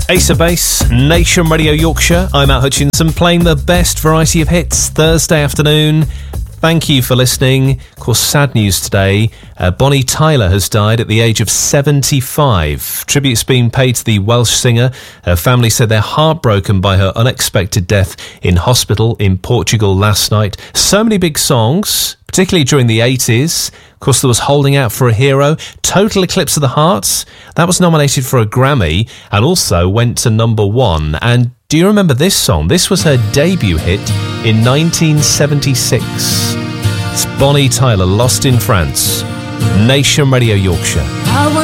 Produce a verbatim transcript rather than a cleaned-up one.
Ace of Base, Nation Radio Yorkshire. I'm Matt Hutchinson, playing the best variety of hits Thursday afternoon. Thank you for listening. Of course, sad news today. Uh, Bonnie Tyler has died at the age of seventy-five. Tributes being paid to the Welsh singer. Her family said they're heartbroken by her unexpected death in hospital in Portugal last night. So many big songs, particularly during the eighties. Of course, there was Holding Out for a Hero, Total Eclipse of the Heart. That was nominated for a Grammy and also went to number one. And do you remember this song? This was her debut hit in nineteen seventy-six. It's Bonnie Tyler, Lost in France. Nation Radio Yorkshire.